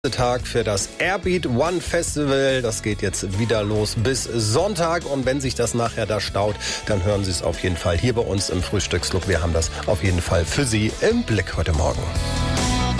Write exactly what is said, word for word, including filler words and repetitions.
Tag für das Airbeat One Festival. Das geht jetzt wieder los bis Sonntag. Und wenn sich das nachher da staut, dann hören Sie es auf jeden Fall hier bei uns im Frühstücksclub. Wir haben das auf jeden Fall für Sie im Blick heute Morgen.